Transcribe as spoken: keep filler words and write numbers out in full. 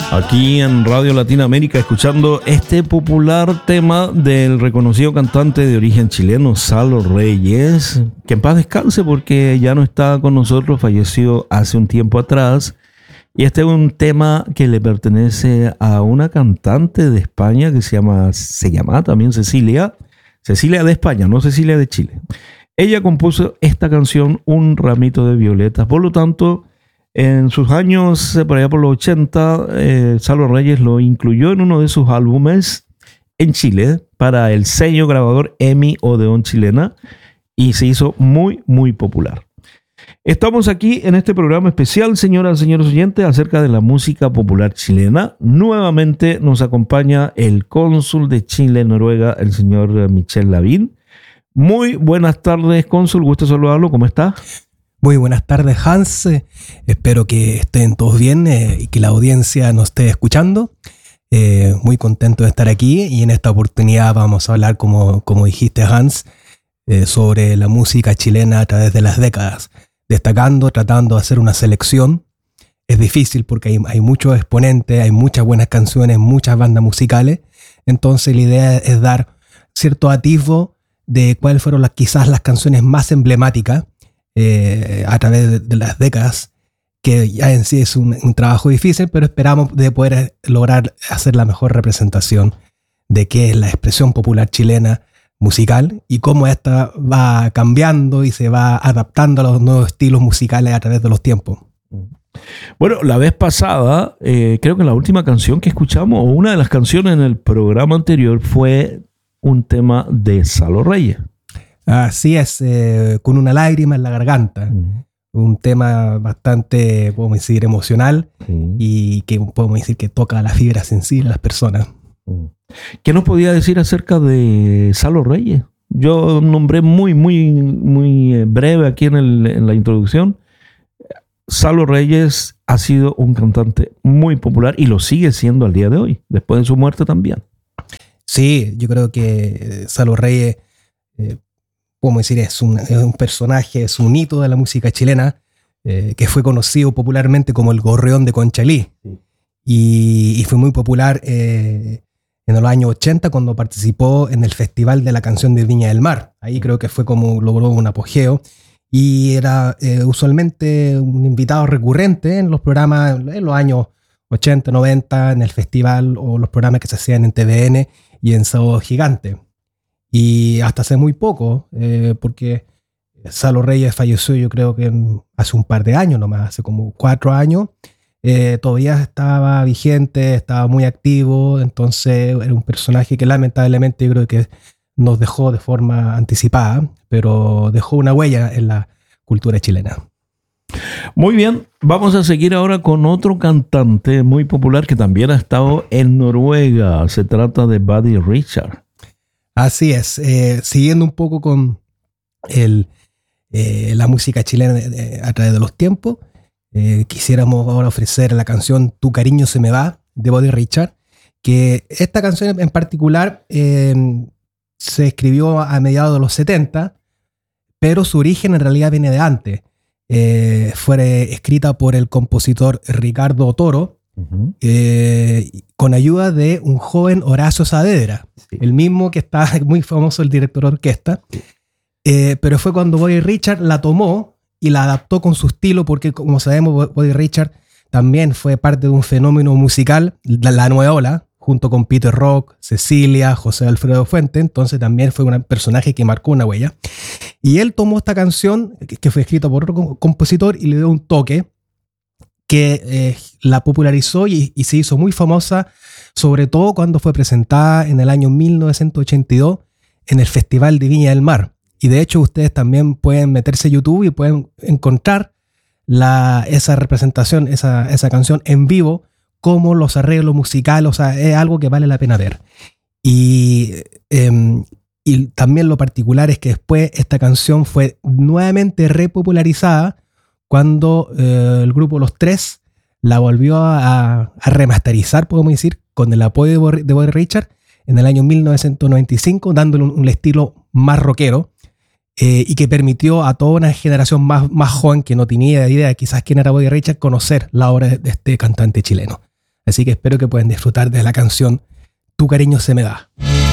Aquí en Radio Latinoamérica, escuchando este popular tema del reconocido cantante de origen chileno, Salo Reyes, que en paz descanse porque ya no está con nosotros, falleció hace un tiempo atrás. Y este es un tema que le pertenece a una cantante de España que se llama, se llama también Cecilia, Cecilia de España, no Cecilia de Chile. Ella compuso esta canción, Un ramito de violetas, por lo tanto, en sus años, por allá por los ochenta, eh, Salo Reyes lo incluyó en uno de sus álbumes en Chile para el sello grabador EMI Odeón Chilena y se hizo muy, muy popular. Estamos aquí en este programa especial, señoras y señores oyentes, acerca de la música popular chilena. Nuevamente nos acompaña el cónsul de Chile en Noruega, el señor Michel Lavín. Muy buenas tardes, cónsul, gusto saludarlo, ¿cómo está? Muy buenas tardes, Hans. Eh, espero que estén todos bien eh, y que la audiencia nos esté escuchando. Eh, muy contento de estar aquí y en esta oportunidad vamos a hablar, como, como dijiste, Hans, eh, sobre la música chilena a través de las décadas, destacando, tratando de hacer una selección. Es difícil porque hay, hay muchos exponentes, hay muchas buenas canciones, muchas bandas musicales. Entonces la idea es dar cierto atisbo de cuáles fueron las, quizás las canciones más emblemáticas Eh, a través de, de las décadas, que ya en sí es un, un trabajo difícil, pero esperamos de poder lograr hacer la mejor representación de qué es la expresión popular chilena musical y cómo esta va cambiando y se va adaptando a los nuevos estilos musicales a través de los tiempos. Bueno, la vez pasada, eh, creo que la última canción que escuchamos, o una de las canciones en el programa anterior, fue un tema de Salo Reyes. Así es, eh, con una lágrima en la garganta. Uh-huh. Un tema bastante, podemos decir, emocional uh-huh. y que podemos decir que toca la fibra sensible a las personas. Uh-huh. ¿Qué nos podía decir acerca de Salo Reyes? Yo nombré muy, muy, muy breve aquí en, el, en la introducción. Salo Reyes ha sido un cantante muy popular y lo sigue siendo al día de hoy, después de su muerte también. Sí, yo creo que Salo Reyes... Eh, Podemos decir, es un, es un personaje, es un hito de la música chilena eh, que fue conocido popularmente como el Gorrión de Conchalí. Sí. Y, y fue muy popular eh, en los años ochenta cuando participó en el Festival de la Canción de Viña del Mar. Ahí creo que fue como logró un apogeo y era eh, usualmente un invitado recurrente en los programas en los años ochenta, noventa, en el festival o los programas que se hacían en T V N y en Sábado Gigante. Y hasta hace muy poco, eh, porque Salo Reyes falleció yo creo que en, hace un par de años nomás, hace como cuatro años, eh, todavía estaba vigente, estaba muy activo, entonces era un personaje que lamentablemente yo creo que nos dejó de forma anticipada, pero dejó una huella en la cultura chilena. Muy bien, vamos a seguir ahora con otro cantante muy popular que también ha estado en Noruega, se trata de Buddy Richard. Así es, eh, siguiendo un poco con el, eh, la música chilena eh, a través de los tiempos, eh, quisiéramos ahora ofrecer la canción Tu cariño se me va, de Buddy Richard, que esta canción en particular eh, se escribió a mediados de los setenta, pero su origen en realidad viene de antes. Eh, fue escrita por el compositor Ricardo Toro, Uh-huh. Eh, con ayuda de un joven Horacio Saavedra, sí. el mismo que está muy famoso, el director de orquesta, sí. eh, pero fue cuando Buddy Richard la tomó y la adaptó con su estilo, porque como sabemos Buddy Richard también fue parte de un fenómeno musical, la, la nueva ola, junto con Peter Rock, Cecilia, José Alfredo Fuente, entonces también fue un personaje que marcó una huella, y él tomó esta canción que, que fue escrita por otro compositor y le dio un toque que eh, la popularizó y, y se hizo muy famosa, sobre todo cuando fue presentada en el año mil novecientos ochenta y dos en el Festival de Viña del Mar. Y de hecho ustedes también pueden meterse a YouTube y pueden encontrar la, esa representación, esa, esa canción en vivo, como los arreglos musicales, o sea, es algo que vale la pena ver. Y, eh, y también lo particular es que después esta canción fue nuevamente repopularizada cuando eh, el grupo Los Tres la volvió a, a remasterizar, podemos decir, con el apoyo de Buddy Richard en el año mil novecientos noventa y cinco, dándole un, un estilo más rockero eh, y que permitió a toda una generación más, más joven que no tenía idea quizás quién era Buddy Richard conocer la obra de, de este cantante chileno. Así que espero que puedan disfrutar de la canción Tu cariño se me va.